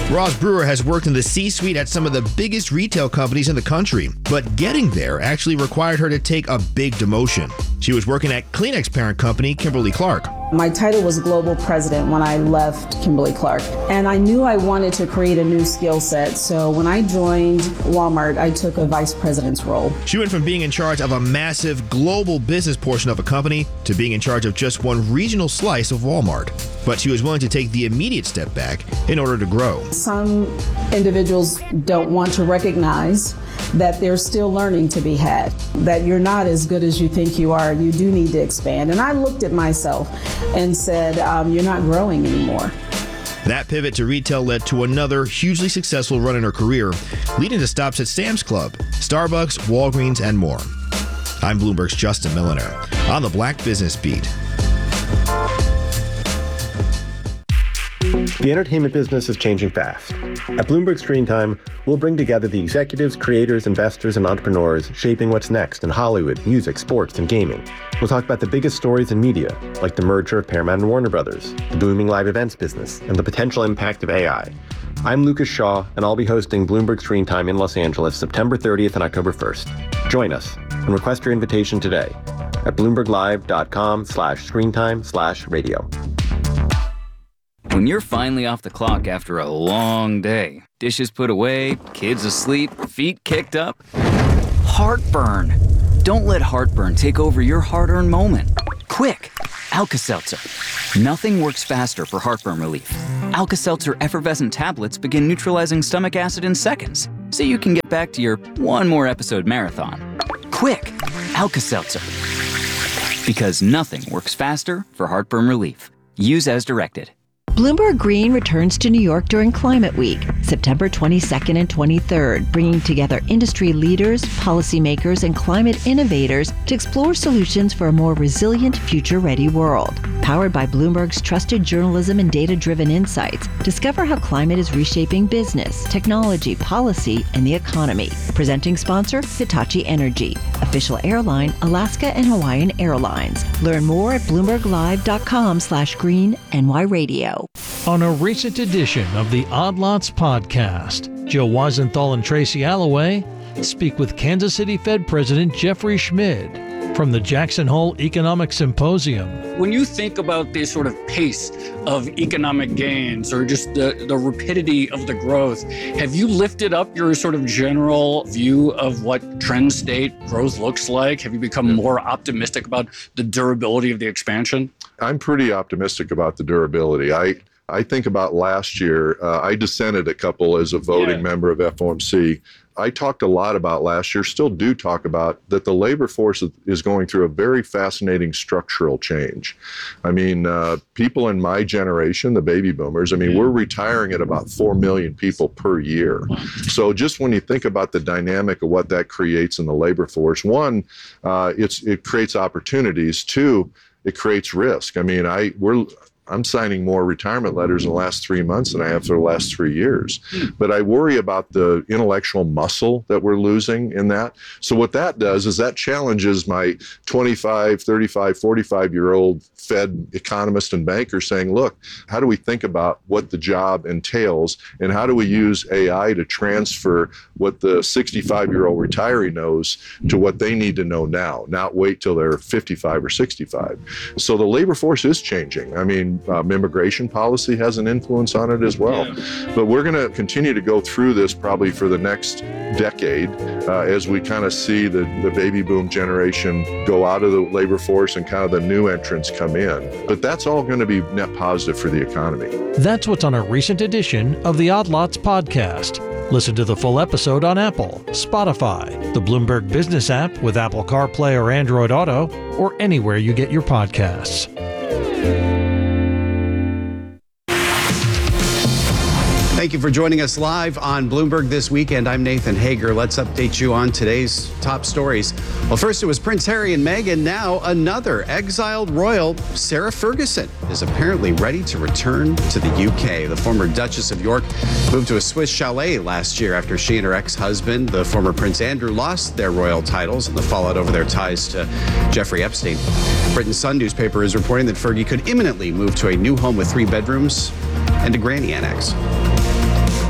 Roz Brewer has worked in the C-suite at some of the biggest retail companies in the country, but getting there actually required her to take a big demotion. She was working at Kleenex parent company Kimberly-Clark. My title was Global President when I left Kimberly-Clark, and I knew I wanted to create a new skill set, so when I joined Walmart, I took a vice president's role. She went from being in charge of a massive global business portion of a company to being in charge of just one regional slice of Walmart. But she was willing to take the immediate step back in order to grow. Some individuals don't want to recognize that there's still learning to be had, that you're not as good as you think you are, you do need to expand. And I looked at myself and said, um, you're not growing anymore. That pivot to retail led to another hugely successful run in her career, leading to stops at Sam's Club, Starbucks, Walgreens, and more. I'm Bloomberg's Justin Milliner on the Black Business Beat. The entertainment business is changing fast. At Bloomberg Screen Time, we'll bring together the executives, creators, investors, and entrepreneurs shaping what's next in Hollywood, music, sports, and gaming. We'll talk about the biggest stories in media, like the merger of Paramount and Warner Brothers, the booming live events business, and the potential impact of A I. I'm Lucas Shaw, and I'll be hosting Bloomberg Screen Time in Los Angeles September thirtieth and October first. Join us and request your invitation today at bloomberglive.com slash screentime slash radio. When you're finally off the clock after a long day, dishes put away, kids asleep, feet kicked up, heartburn. Don't let heartburn take over your hard-earned moment. Quick, Alka-Seltzer. Nothing works faster for heartburn relief. Alka-Seltzer effervescent tablets begin neutralizing stomach acid in seconds, so you can get back to your one more episode marathon. Quick, Alka-Seltzer. Because nothing works faster for heartburn relief. Use as directed. Bloomberg Green returns to New York during Climate Week, September twenty-second and twenty-third, bringing together industry leaders, policymakers, and climate innovators to explore solutions for a more resilient, future-ready world. Powered by Bloomberg's trusted journalism and data-driven insights, discover how climate is reshaping business, technology, policy, and the economy. Presenting sponsor, Hitachi Energy. Official airline, Alaska and Hawaiian Airlines. Learn more at bloomberglive.com slash green NY radio. On a recent edition of the Odd Lots podcast, Joe Weisenthal and Tracy Alloway speak with Kansas City Fed President Jeffrey Schmid from the Jackson Hole Economic Symposium. When you think about the sort of pace of economic gains or just the, the rapidity of the growth, have you lifted up your sort of general view of what trend state growth looks like? Have you become more optimistic about the durability of the expansion? I'm pretty optimistic about the durability. I I think about last year, uh, I dissented a couple as a voting yeah. member of F O M C. I talked a lot about last year, still do talk about, that the labor force is going through a very fascinating structural change. I mean, uh, people in my generation, the baby boomers, I mean, we're retiring at about four million people per year. So just when you think about the dynamic of what that creates in the labor force, one, uh, it's it creates opportunities. Two, it creates risk. I mean, I we're I'm signing more retirement letters in the last three months than I have for the last three years. But I worry about the intellectual muscle that we're losing in that. So what that does is that challenges my twenty-five, thirty-five, forty-five-year-old Fed economist and banker saying, look, how do we think about what the job entails, and how do we use A I to transfer what the sixty-five-year-old retiree knows to what they need to know now, not wait till they're fifty-five or sixty-five. So the labor force is changing. I mean, Um, immigration policy has an influence on it as well. Yeah. But we're going to continue to go through this probably for the next decade uh, as we kind of see the, the baby boom generation go out of the labor force and kind of the new entrants come in. But that's all going to be net positive for the economy. That's what's on a recent edition of the Odd Lots podcast. Listen to the full episode on Apple, Spotify, the Bloomberg Business app with Apple CarPlay or Android Auto, or anywhere you get your podcasts. Thank you for joining us live on Bloomberg This Weekend. I'm Nathan Hager. Let's update you on today's top stories. Well, first it was Prince Harry and Meghan. Now another exiled royal, Sarah Ferguson, is apparently ready to return to the U K. The former Duchess of York moved to a Swiss chalet last year after she and her ex-husband, the former Prince Andrew, lost their royal titles in the fallout over their ties to Jeffrey Epstein. Britain's Sun newspaper is reporting that Fergie could imminently move to a new home with three bedrooms and a granny annex.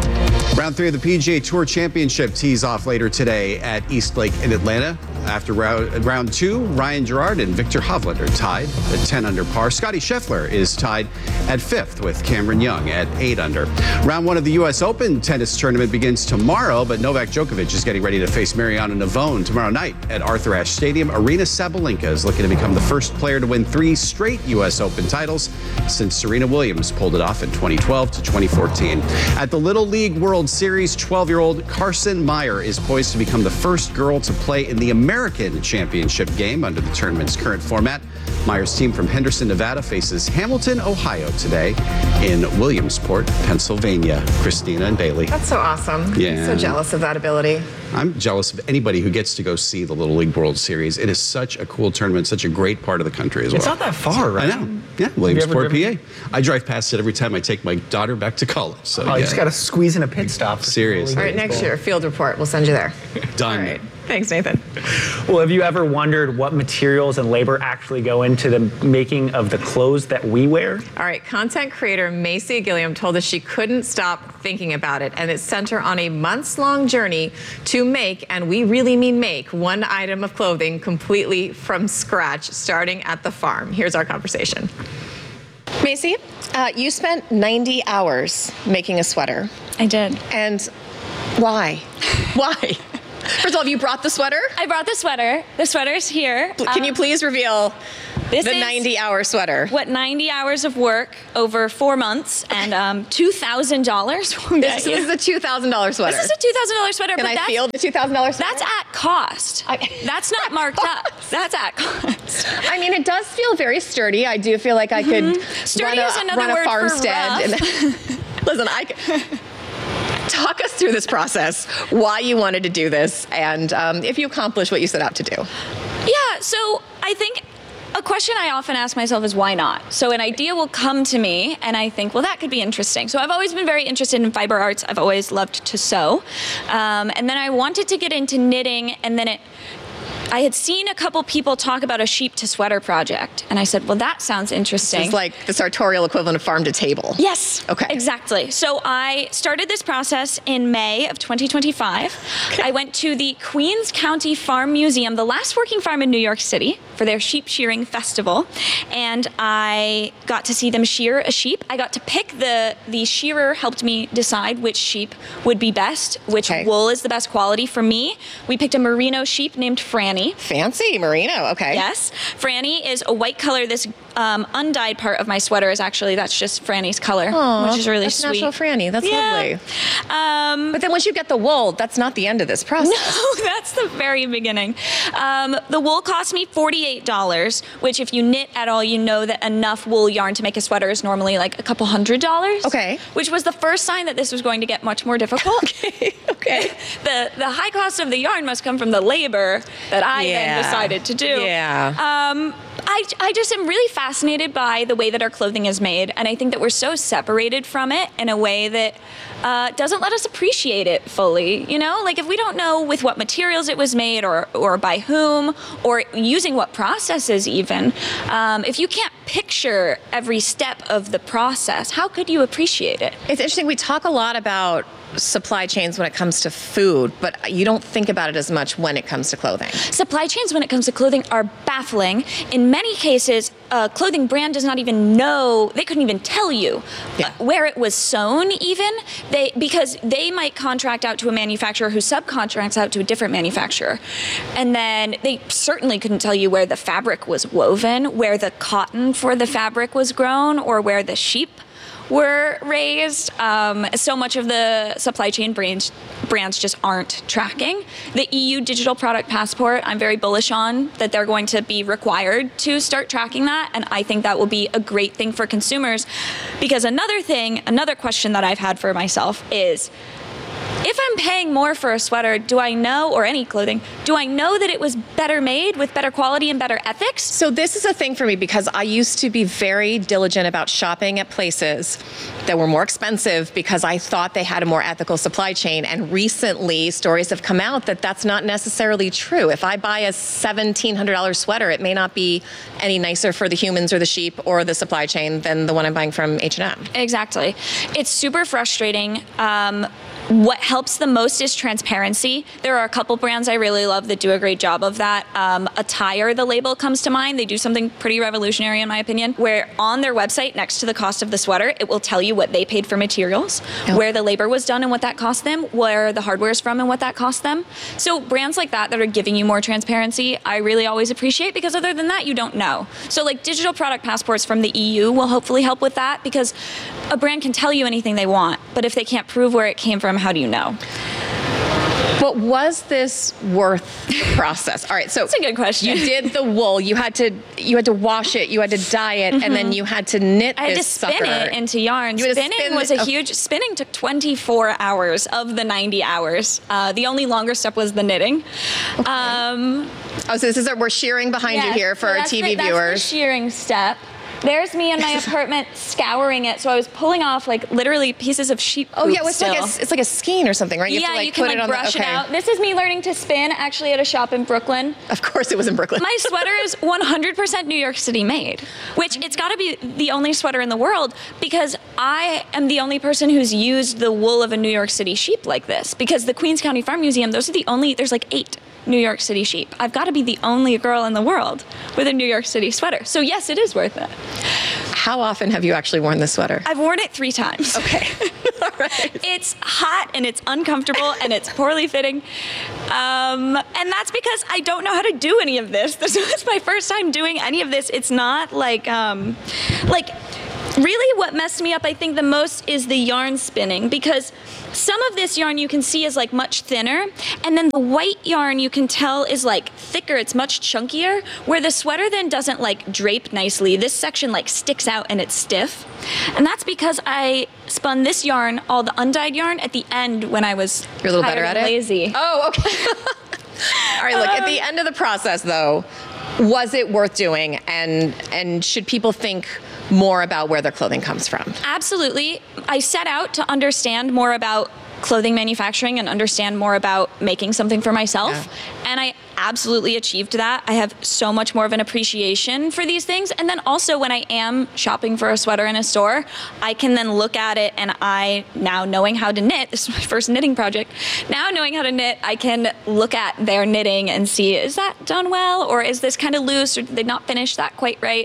Round three of the P G A Tour Championship tees off later today at East Lake in Atlanta. After round, round two, Ryan Gerard and Victor Hovland are tied at ten under par. Scotty Scheffler is tied at fifth with Cameron Young at eight under. Round one of the U S Open tennis tournament begins tomorrow, but Novak Djokovic is getting ready to face Mariano Navone tomorrow night at Arthur Ashe Stadium. Arena Sabalenka is looking to become the first player to win three straight U S Open titles since Serena Williams pulled it off in twenty twelve to twenty fourteen. At the Little League World Series, twelve-year-old Carson Meyer is poised to become the first girl to play in the American Championship game under the tournament's current format. Meyer's team from Henderson, Nevada faces Hamilton, Ohio today in Williamsport, Pennsylvania. Christina and Bailey. That's so awesome. Yeah. I'm so jealous of that ability. I'm jealous of anybody who gets to go see the Little League World Series. It is such a cool tournament, such a great part of the country as well. It's not that far, right? I know. Yeah, Williamsport, P A. I drive past it every time I take my daughter back to college. So, oh, yeah. you just got to squeeze in a pit stop. Seriously. All right, next year, field report. We'll send you there. Done. All right. Thanks, Nathan. Well, have you ever wondered what materials and labor actually go into the making of the clothes that we wear? All right, content creator Macy Gilliam told us she couldn't stop thinking about it, and it sent her on a months-long journey to make, and we really mean make, one item of clothing completely from scratch, starting at the farm. Here's our conversation. Macy, uh, you spent ninety hours making a sweater. I did. And why? Why? First of all, have you brought the sweater? I brought the sweater. The sweater's here. Can um, you please reveal this the ninety-hour sweater? What ninety hours of work over four months and um, two thousand dollars. This, this is a two thousand dollar sweater. This is a two thousand dollar sweater. Can but I that's, feel the two thousand dollar sweater? That's at cost. I, that's not marked up. That's at cost. I mean, it does feel very sturdy. I do feel like I could mm-hmm. Sturdy run a, is another run a word farmstead. for rough. And, listen, I could... Talk us through this process, why you wanted to do this, and um, if you accomplished what you set out to do. Yeah, so I think a question I often ask myself is why not? So an idea will come to me and I think, well, that could be interesting. So I've always been very interested in fiber arts. I've always loved to sew. Um, and then I wanted to get into knitting, and then it I had seen a couple people talk about a sheep to sweater project, and I said, well, that sounds interesting. It's like the sartorial equivalent of farm to table. Yes. Okay. Exactly. So I started this process in May of twenty twenty-five. Okay. I went to the Queens County Farm Museum, the last working farm in New York City, for their sheep shearing festival, and I got to see them shear a sheep. I got to pick the, the shearer helped me decide which sheep would be best, which okay. wool is the best quality. For me, we picked a merino sheep named Franny. Fancy, merino, okay. Yes. Franny is a white color. This um, undyed part of my sweater is actually, that's just Franny's color, Aww, which is really that's sweet. Natural Franny, that's yeah. lovely. Um, but then once you get the wool, that's not the end of this process. No, that's the very beginning. Um, the wool cost me forty-eight dollars, which if you knit at all, you know that enough wool yarn to make a sweater is normally like a couple hundred dollars. Okay. Which was the first sign that this was going to get much more difficult. okay, okay. The, the high cost of the yarn must come from the labor that I yeah. then decided to do. Yeah. Um, I, I just am really fascinated by the way that our clothing is made, and I think that we're so separated from it in a way that uh, doesn't let us appreciate it fully. You know, like if we don't know with what materials it was made, or or by whom, or using what processes even, um, if you can't picture every step of the process, how could you appreciate it? It's interesting. We talk a lot about supply chains when it comes to food, but you don't think about it as much when it comes to clothing. Supply chains when it comes to clothing are baffling. In many cases, a clothing brand does not even know, they couldn't even tell you yeah. uh, where it was sewn even, they because they might contract out to a manufacturer who subcontracts out to a different manufacturer. And then they certainly couldn't tell you where the fabric was woven, where the cotton for the fabric was grown, or where the sheep were raised. Um, so much of the supply chain brands, brands just aren't tracking. The E U Digital Product Passport, I'm very bullish on that they're going to be required to start tracking that, and I think that will be a great thing for consumers. Because another thing, another question that I've had for myself is, if I'm paying more for a sweater, do I know, or any clothing, do I know that it was better made with better quality and better ethics? So this is a thing for me because I used to be very diligent about shopping at places that were more expensive because I thought they had a more ethical supply chain. And recently, stories have come out that that's not necessarily true. If I buy a seventeen hundred dollar sweater, it may not be any nicer for the humans or the sheep or the supply chain than the one I'm buying from H and M. Exactly. It's super frustrating. Um, what helps the most is transparency. There are a couple brands I really love that do a great job of that. Um, Attire, the label, comes to mind. They do something pretty revolutionary, in my opinion, where on their website, next to the cost of the sweater, it will tell you what they paid for materials, oh. where the labor was done and what that cost them, where the hardware is from and what that cost them. So brands like that that are giving you more transparency, I really always appreciate, because other than that, you don't know. So like digital product passports from the E U will hopefully help with that, because a brand can tell you anything they want, but if they can't prove where it came from, how do you know? But was this worth the process? All right, so that's a good question. You did the wool. You had to you had to wash it. You had to dye it, mm-hmm. and then you had to knit. I had this to spin sucker. it into yarn. You Spinning spin was a the, huge. Spinning took twenty-four hours of the ninety hours. Uh, the only longer step was the knitting. Okay. Um, oh, so this is our, we're shearing behind yes, you here for so our T V the, viewers. That's the shearing step. There's me in my apartment scouring it. So I was pulling off like literally pieces of sheep poop. Oh yeah, it's still. like a, it's like a skein or something, right? You yeah, have to, like, you can put like it on brush the, okay. it out. This is me learning to spin actually at a shop in Brooklyn. Of course, it was in Brooklyn. My sweater is one hundred percent New York City made, which it's got to be the only sweater in the world, because I am the only person who's used the wool of a New York City sheep like this. Because the Queens County Farm Museum, those are the only. There's like eight New York City sheep. I've got to be the only girl in the world with a New York City sweater. So yes, it is worth it. How often have you actually worn this sweater? I've worn it three times. Okay. All right. It's hot and it's uncomfortable and it's poorly fitting. Um, and that's because I don't know how to do any of this. This was my first time doing any of this. It's not like, um, like, really what messed me up, I think, the most is the yarn spinning, because some of this yarn you can see is like much thinner, and then the white yarn you can tell is like thicker, it's much chunkier, where the sweater then doesn't like drape nicely. This section like sticks out and it's stiff. And that's because I spun this yarn, all the undyed yarn, at the end when I was You're a little tired better at and it? lazy. Oh, okay. All right, look, um, at the end of the process though, was it worth doing, and and should people think more about where their clothing comes from? Absolutely. I set out to understand more about clothing manufacturing and understand more about making something for myself. Yeah. And I absolutely achieved that. I have so much more of an appreciation for these things. And then also when I am shopping for a sweater in a store, I can then look at it, and I, now knowing how to knit, this is my first knitting project, now knowing how to knit, I can look at their knitting and see, is that done well? Or is this kind of loose? Or did they not finish that quite right?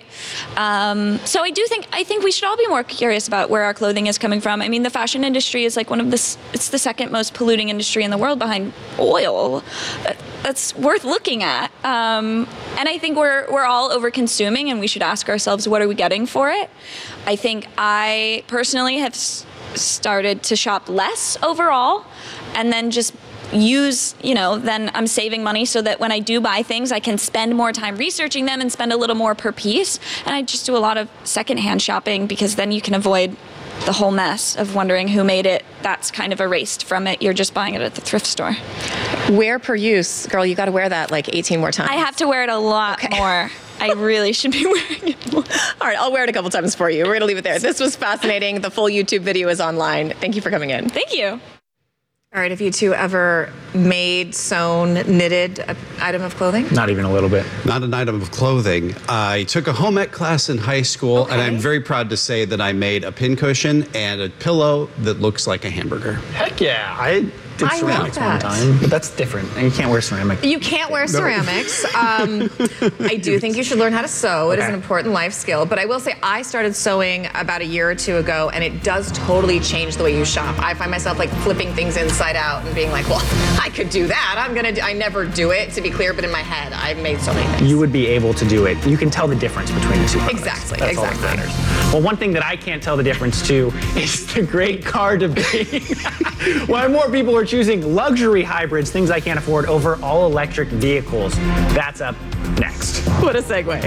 Um, so I do think, I think we should all be more curious about where our clothing is coming from. I mean, the fashion industry is like one of the, it's the second most polluting industry in the world behind oil. That's worth looking at. Um, and I think we're we're all over consuming, and we should ask ourselves, what are we getting for it? I think I personally have s- started to shop less overall, and then just use, you know, then I'm saving money so that when I do buy things, I can spend more time researching them and spend a little more per piece. And I just do a lot of secondhand shopping, because then you can avoid the whole mess of wondering who made it. That's kind of erased from it. You're just buying it at the thrift store. Wear per use. Girl, you got to wear that like eighteen more times. I have to wear it a lot okay. more. I really should be wearing it more. All right, I'll wear it a couple times for you. We're going to leave it there. This was fascinating. The full YouTube video is online. Thank you for coming in. Thank you. All right, have you two ever made, sewn, knitted an item of clothing? Not even a little bit. Not an item of clothing. I took a home ec class in high school, okay. and I'm very proud to say that I made a pincushion and a pillow that looks like a hamburger. Heck yeah. I did I ceramics one time, but that's different. And you can't wear ceramics. You can't wear ceramics. um, I do think you should learn how to sew. It okay. is an important life skill. But I will say I started sewing about a year or two ago, and it does totally change the way you shop. I find myself like flipping things inside out and being like, well, I could do that. I'm gonna do, I never do it, to be clear, but in my head, I've made so many things. You would be able to do it. You can tell the difference between the two products. Exactly, That's exactly. all that matters. Well, one thing that I can't tell the difference to is the great car debate. Why more people are choosing luxury hybrids, things I can't afford, over all electric vehicles. That's up next. What a segue.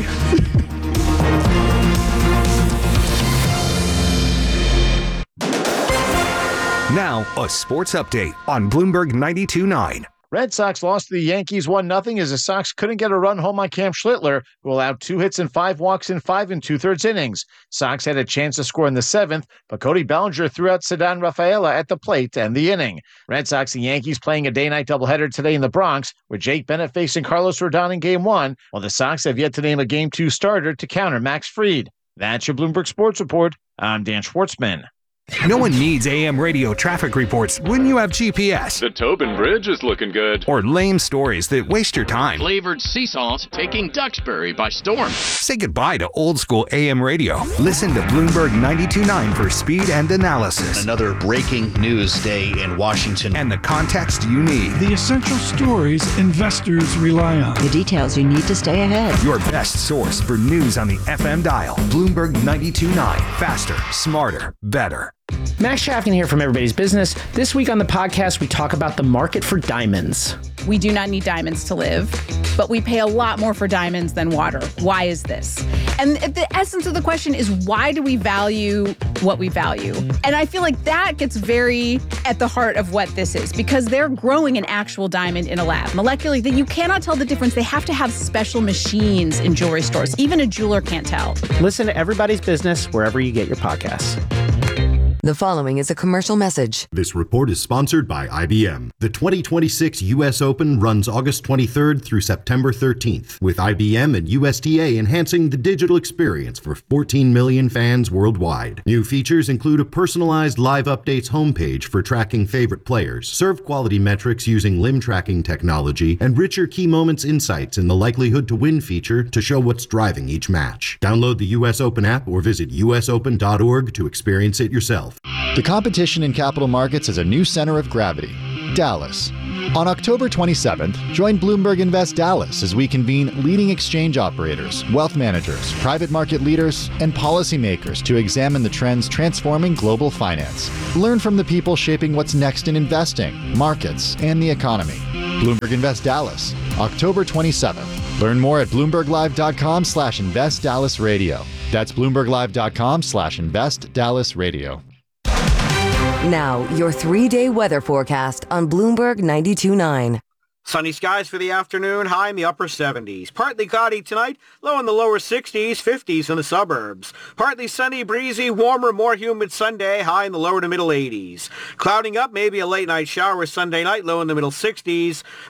Now, a sports update on Bloomberg ninety-two point nine. Red Sox lost to the Yankees one nothing as the Sox couldn't get a run home on Cam Schlittler, who allowed two hits and five walks in five and two-thirds innings. Sox had a chance to score in the seventh, but Cody Bellinger threw out Ceddanne Rafaela at the plate to end the inning. Red Sox and Yankees playing a day-night doubleheader today in the Bronx, with Jake Bennett facing Carlos Rodon in Game one, while the Sox have yet to name a Game two starter to counter Max Fried. That's your Bloomberg Sports Report. I'm Dan Schwartzman. No one needs A M radio traffic reports when you have G P S. The Tobin Bridge is looking good. Or lame stories that waste your time. Flavored sea salt taking Duxbury by storm. Say goodbye to old school A M radio. Listen to Bloomberg ninety-two point nine for speed and analysis. Another breaking news day in Washington. And the context you need. The essential stories investors rely on. The details you need to stay ahead. Your best source for news on the F M dial. Bloomberg ninety-two point nine. Faster, smarter, better. Max Chafkin here from Everybody's Business. This week on the podcast, we talk about the market for diamonds. We do not need diamonds to live, but we pay a lot more for diamonds than water. Why is this? And the essence of the question is, why do we value what we value? And I feel like that gets very at the heart of what this is, because they're growing an actual diamond in a lab. Molecularly, that you cannot tell the difference. They have to have special machines in jewelry stores. Even a jeweler can't tell. Listen to Everybody's Business wherever you get your podcasts. The following is a commercial message. This report is sponsored by I B M. The twenty twenty-six U S Open runs August twenty-third through September thirteenth, with I B M and U S D A enhancing the digital experience for fourteen million fans worldwide. New features include a personalized live updates homepage for tracking favorite players, serve quality metrics using limb tracking technology, and richer key moments insights in the likelihood to win feature to show what's driving each match. Download the U S Open app or visit U S open dot org to experience it yourself. The competition in capital markets has a new center of gravity, Dallas. On October twenty-seventh, join Bloomberg Invest Dallas as we convene leading exchange operators, wealth managers, private market leaders, and policymakers to examine the trends transforming global finance. Learn from the people shaping what's next in investing, markets, and the economy. Bloomberg Invest Dallas, October twenty-seventh. Learn more at bloomberg live dot com slash invest dallas radio. That's bloomberg live dot com slash invest dallas radio. Now, your three-day weather forecast on Bloomberg ninety-two point nine. Sunny skies for the afternoon, high in the upper seventies. Partly cloudy tonight, low in the lower sixties, fifties in the suburbs. Partly sunny, breezy, warmer, more humid Sunday, high in the lower to middle eighties. Clouding up, maybe a late night shower Sunday night, low in the middle sixties.